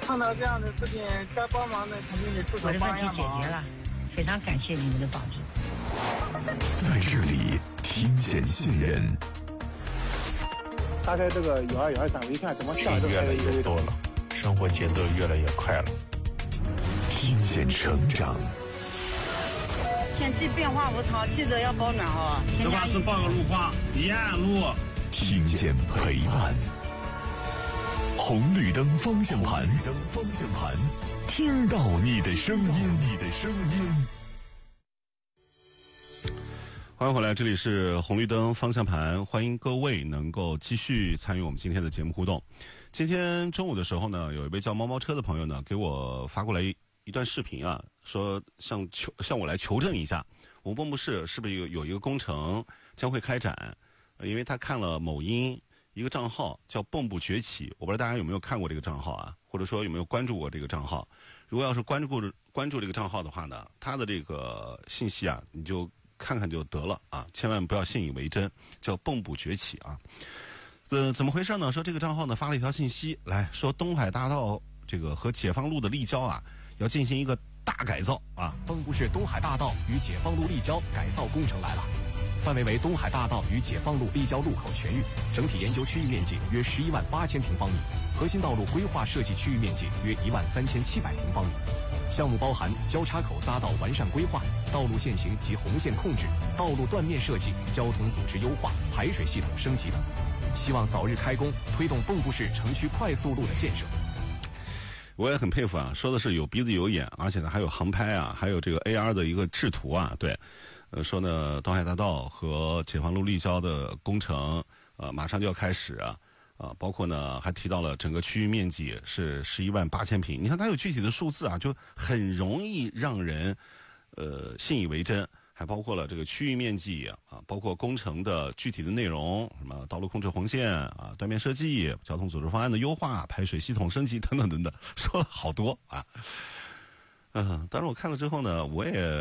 碰到这样的事情，该帮忙的肯定得出手帮一下忙。 我的问题解决了，非常感谢你们的帮助。 在这里听见信任。 打开这个12231一看，怎么下越来越多了，生活节奏越来越快了。 听见成长。 天气变化无常，记得要保暖哦。 这把是报个路况，沿岸路。 听见陪伴。红绿灯方向盘，听到你的声音。 欢迎回来，这里是红绿灯方向盘，欢迎各位能够继续参与我们今天的节目互动。今天中午的时候呢，有一位叫猫猫车的朋友呢给我发过来一段视频啊，说向我来求证一下，我们蚌埠市是不是有一个工程将会开展，因为他看了某音一个账号叫蚌埠崛起，我不知道大家有没有看过这个账号啊，或者说有没有关注过这个账号。如果要是关注这个账号的话呢，他的这个信息啊你就看看就得了啊，千万不要信以为真，叫蚌埠崛起啊。怎么回事呢？说这个账号呢发了一条信息来说，东海大道这个和解放路的立交啊要进行一个大改造啊。 蚌埠市东海大道与解放路立交改造工程来了，范围为东海大道与解放路立交路口全域，整体研究区域面积约118000平方米，核心道路规划设计区域面积约13700平方米。项目包含交叉口匝道完善规划、道路限行及红线控制、道路断面设计、交通组织优化、排水系统升级等，希望早日开工，推动蚌埠市城区快速路的建设。 我也很佩服啊，说的是有鼻子有眼，而且呢还有航拍啊，还有这个 AR 的一个制图啊，对，说呢东海大道和解放路立交的工程马上就要开始啊。包括呢还提到了整个区域面积是118000平，你看它有具体的数字啊，就很容易让人信以为真。还包括了这个区域面积啊，包括工程的具体的内容，什么道路控制红线啊、断面设计、交通组织方案的优化、排水系统升级等等等等，说了好多啊。当然我看了之后呢，我也